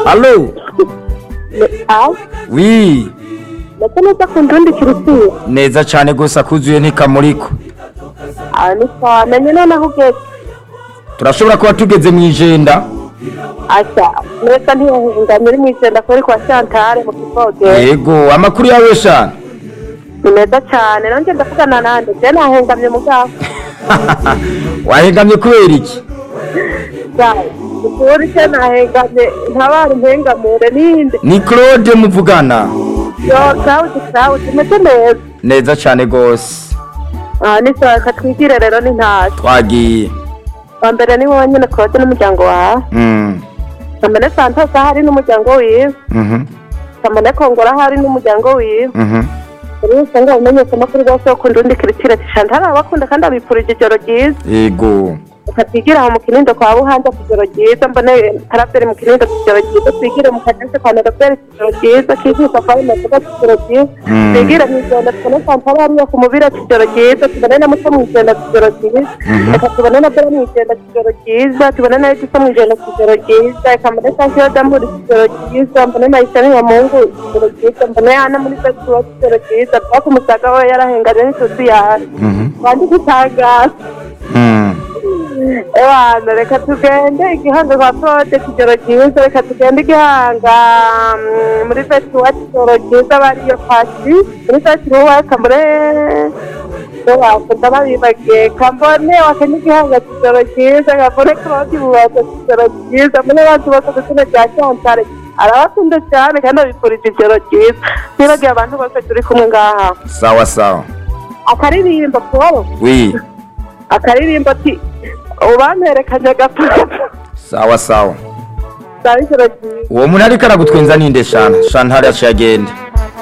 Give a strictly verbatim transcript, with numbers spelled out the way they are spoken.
Allo? Ah, Oui. ndetse neza ku ndundi kirusiya. Neza cyane gusa kuzuye ntikamuriko. Ah, ni sawa. Menye noneho ugeze. Turashobora kuba tugeze mu ijenda. Asa, mwese ntiyahinga muri mwijenda kuri kwa Chantal mu Kivoge. Yego, amakuru yawe shana. Ni meza cyane. Nanje ndavugana nande. Je nahengamye mugabo. Wahengamye kubera iki? Sawa. Ukuri je nahengamye ntabari mpengamure ninde. Ni Claude muvugana. Yo, Claude Claude meze neza. Neza cyane gose. Ah, ni sawa katwigire rero ni ntaje. Twagiye. Wambere ni wowe nyene Claude n'umuryango wawe. Mm. Kamene Santos ahari n'umuryango wiwe. Mhm. Kamene Kongora ahari n'umuryango wiwe. Mhm. Rero usanga umenyesha amakuru bose ukunda undi kiritira Chantal abakunda kandi abipfurije ijoro ryiza. Yego. Ukatigira aho mu Kinindo kwa Buhanda kujoro ryiza mbone Karabere mu Kinindo kujoro ryiza twigire mu Kadese kwa Nagapere kujoro ryiza kizisa kwa Nagapere kujoro ryiza twigire mu Rwanda twone Chantal hariya ku mubira kujoro ryiza tubone na muto mu Rwanda kujoro ryiza reka tubone na Bera mu Rwanda kujoro ryiza tubone na Edisa mu Rwanda kujoro ryiza kamene Sancho Damuri kujoro ryiza mbone na Isani ya Mungu kujoro ryiza mbone Ana muri Festival kujoro ryiza bako musaga we yarahenganye n'intusi yawe kandi gutagaza Ewana reka tugende igihanga kwa Claude kigero ryiza reka tugende igihanga muri festival kigero ryiza bariyo pasi muri festival kamure wakunda babibagiye kambone wakenya igihanga kigero ryiza kambone Claude bubaza kigero ryiza mbone abantu bose gusina rya Chantal arabakunda cyane kandi abipfurije ijoro ryiza nibagiye abantu bose turi kumwe ngaha Sawa sawa. akaririmbo Paul Oui. akaririmbo ati ubamperekanye agapapa Sawa sawa. sawa ijoro ryiza Uwo muntu ariko aragutwenza ninde shana? Shana hari acagenda.